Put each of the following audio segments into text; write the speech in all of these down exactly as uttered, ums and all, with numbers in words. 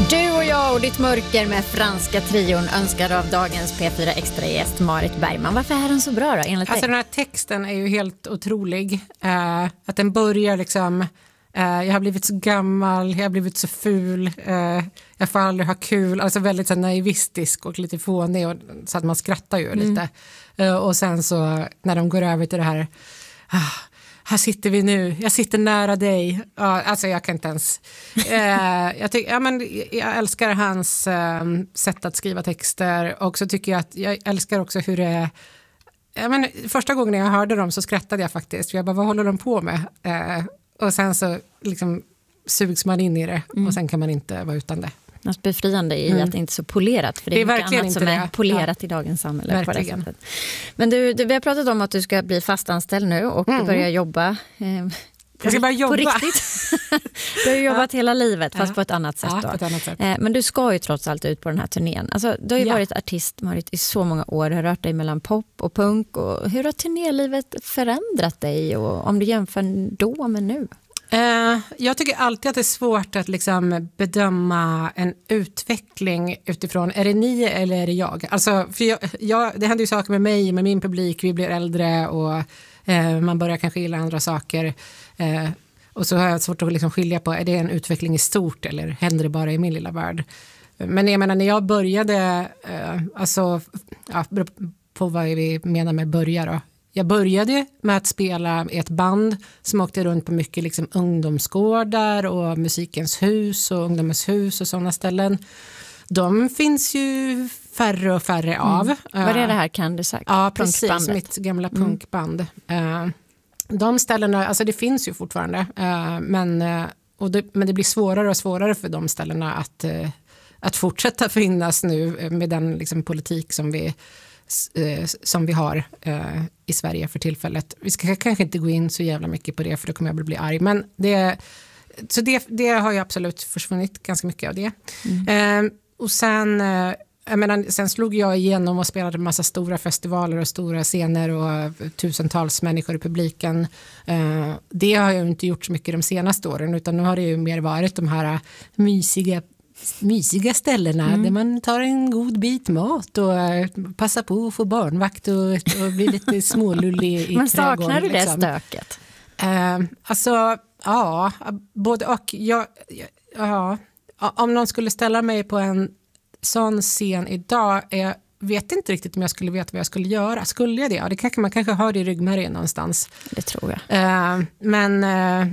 Du och jag och ditt mörker med franska trion önskar av dagens P fyra Extra-gäst Marit Bergman. Varför är den så bra då, enligt dig? Alltså den här texten är ju helt otrolig. Uh, att den börjar liksom... Uh, jag har blivit så gammal, jag har blivit så ful, uh, jag får aldrig ha kul. Alltså väldigt så naivistisk och lite fånig, och, så att man skrattar ju mm. lite. Uh, och sen så när de går över till det här... Uh, här sitter vi nu, jag sitter nära dig. Ja, alltså jag kan inte ens... Eh, jag, tyck, ja, men jag älskar hans eh, sätt att skriva texter. Och så tycker jag att jag älskar också hur det är... Ja, men första gången jag hörde dem så skrattade jag faktiskt. För jag bara, vad håller de på med? Eh, och sen så liksom sugs man in i det. Mm. Och sen kan man inte vara utan det. Något befriande i mm. att det inte är så polerat. För det är, det är mycket annat som det. är polerat ja. i dagens samhälle. På det sättet. Men du, du, vi har pratat om att du ska bli fastanställd nu och mm. börja jobba. Eh, jag ska bara jobba. På riktigt. Du har ju jobbat ja. hela livet, fast ja. på ett annat sätt. Ja, då. På ett annat sätt. Eh, men du ska ju trots allt ut på den här turnén. Alltså, du har ju ja. varit artist, Marit, i så många år. Du har rört dig mellan pop och punk. Och hur har turnélivet förändrat dig? Och om du jämför då med nu? Uh, jag tycker alltid att det är svårt att liksom bedöma en utveckling utifrån, är det ni eller är det jag? Alltså, för jag, jag, det händer ju saker med mig, med min publik, vi blir äldre och uh, man börjar kanske gilla andra saker. Uh, och så har jag svårt att liksom skilja på, är det en utveckling i stort eller händer det bara i min lilla värld? Men jag menar, när jag började, uh, alltså, ja, på vad vi menar med börja då. Jag började med att spela i ett band som åkte runt på mycket liksom ungdomsgårdar och Musikens hus och Ungdomens hus och sådana ställen. De finns ju färre och färre av. Mm. Vad är det här, kan du säga? Ja, precis. Mitt gamla punkband. Mm. De ställena, alltså det finns ju fortfarande. Men, och det, men det blir svårare och svårare för de ställena att, att fortsätta finnas nu med den liksom politik som vi som vi har eh, i Sverige för tillfället. Vi ska kanske inte gå in så jävla mycket på det, för då kommer jag bli arg. Men det, så det, det har ju absolut försvunnit ganska mycket av det. Mm. Eh, och sen, eh, jag menar, sen slog jag igenom och spelade en massa stora festivaler och stora scener och tusentals människor i publiken. Eh, det har jag inte gjort så mycket de senaste åren, utan nu har det ju mer varit de här mysiga mysiga ställena mm. där man tar en god bit mat och uh, passar på att få barnvakt och, och bli lite smålullig i trädgården. Men saknar du liksom. det stöket? Uh, alltså, ja, både och. Jag, ja, om någon skulle ställa mig på en sån scen idag, jag vet inte riktigt om jag skulle veta vad jag skulle göra. Skulle jag det? Ja, det kanske man kanske har det i ryggmärgen någonstans. Det tror jag. Uh, men... Uh,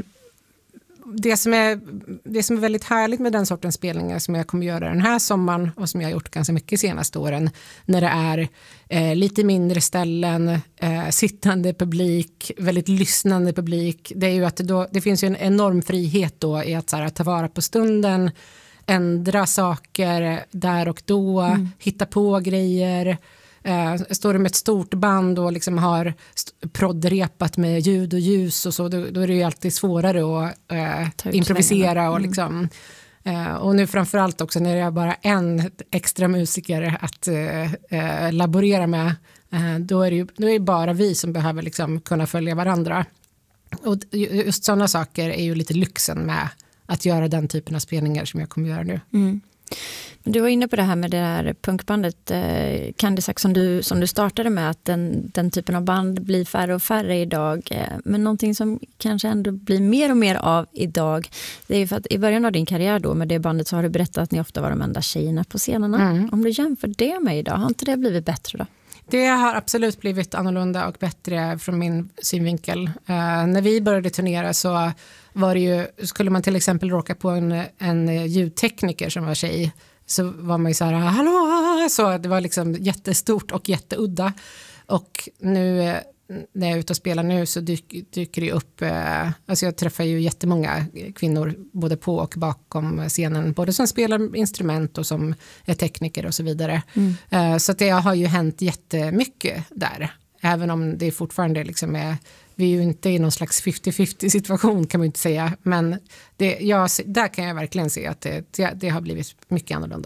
Det som, är, det som är väldigt härligt med den sortens spelningar som jag kommer göra den här sommaren och som jag har gjort ganska mycket senaste åren, när det är eh, lite mindre ställen, eh, sittande publik, väldigt lyssnande publik, det är ju att det, då, det finns ju en enorm frihet då i att, så här, att ta vara på stunden, ändra saker där och då, mm. hitta på grejer. Uh, står det med ett stort band och liksom har st- proddrepat med ljud och ljus och så, då, då är det ju alltid svårare att uh, improvisera och mm. liksom uh, och nu framförallt också när det är bara en extra musiker att uh, uh, laborera med, uh, då är det ju då är det bara vi som behöver liksom kunna följa varandra, och just sådana saker är ju lite lyxen med att göra den typen av spelningar som jag kommer göra nu. Mm. Du var inne på det här med det här punkbandet eh, Candy Sax som du, som du startade med, att den, den typen av band blir färre och färre idag. Eh, men någonting som kanske ändå blir mer och mer av idag, det är ju för att i början av din karriär då med det bandet så har du berättat att ni ofta var de enda tjejerna på scenerna. Mm. Om du jämför det med idag, har inte det blivit bättre då? Det har absolut blivit annorlunda och bättre från min synvinkel. Uh, när vi började turnera så var det ju, skulle man till exempel råka på en, en ljudtekniker som var tjej, så var man ju så här, hallå, så det var liksom jättestort och jätteudda. Och nu när jag är ute och spelar nu så dyker, dyker det upp, eh, alltså jag träffar ju jättemånga kvinnor både på och bakom scenen, både som spelar instrument och som är tekniker och så vidare. Mm. Eh, så att det har ju hänt jättemycket där, även om det fortfarande liksom är, vi är ju inte i någon slags fifty-fifty situation kan man inte säga, men det, jag, där kan jag verkligen se att det, det, det har blivit mycket annorlunda.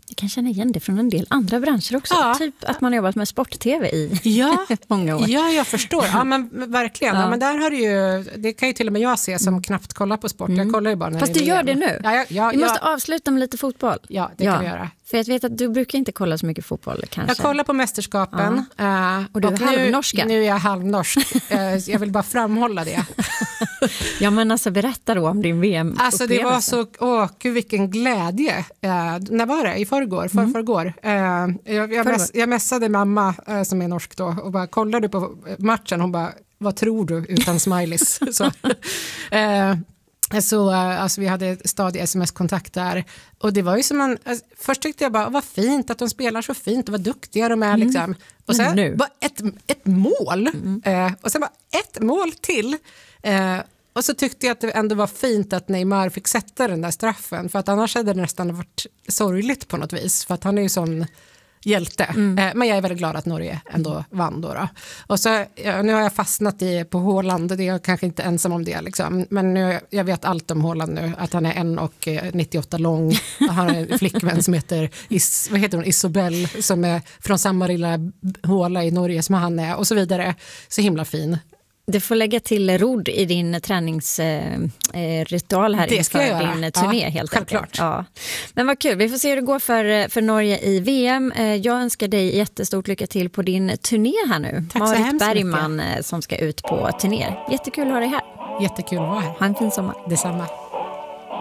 Jag kan känna igen det från en del andra branscher också. Ja. Typ att man har jobbat med sport-tv i ja. många år. Ja, jag förstår. Ja, men verkligen. Ja. Ja, men där har du ju, det kan ju till och med jag se som mm. knappt kollar på sport. Mm. Jag kollar ju bara när Fast du gör det nu. Ja, ja, ja, vi måste ja. avsluta med lite fotboll. Ja, det ja. kan vi göra. För jag vet att du brukar inte kolla så mycket fotboll kanske. Jag kollar på mästerskapen. Ja. Uh, och du är halvnorska. Nu, nu är jag halvnorsk. uh, jag vill bara framhålla det. Ja, men alltså berätta då om din V M-upplevelse. Alltså det var så, åh gud vilken glädje. Uh, när var det? I förrgår? För, mm. förrgår. Uh, jag, jag, mess, jag messade mamma uh, som är norsk då och bara kollade på matchen. Hon bara, vad tror du utan smileys? så, uh, Så alltså, vi hade stadig sms-kontakt där och det var ju som man, alltså, först tyckte jag bara vad fint att de spelar så fint och vad duktiga de är mm. liksom. Och sen nu. bara ett, ett mål mm. eh, och sen bara ett mål till eh, och så tyckte jag att det ändå var fint att Neymar fick sätta den där straffen för att annars hade det nästan varit sorgligt på något vis för att han är ju sån hjälte. Mm. Eh, men jag är väldigt glad att Norge ändå vann då. då. Och så, ja, nu har jag fastnat i, på Haaland och det är jag kanske inte ensam om det. Liksom. Men nu, jag vet allt om Haaland nu. Att han är en och nittioåtta lång. Han har en flickvän som heter, Is, vad heter hon? Isobel som är från samma lilla håla i Norge som han är och så vidare. Så himla fin. Du får lägga till rodd i din träningsritual eh, här inför din turné ja, helt självklart. Ja. Men vad kul, vi får se hur det går för, för Norge i V M. Jag önskar dig jättestort lycka till på din turné här nu. Tack Marit Bergman mycket. Som ska ut på turné. Jättekul att ha dig här. Jättekul att vara här. Ha en fin sommar. Detsamma.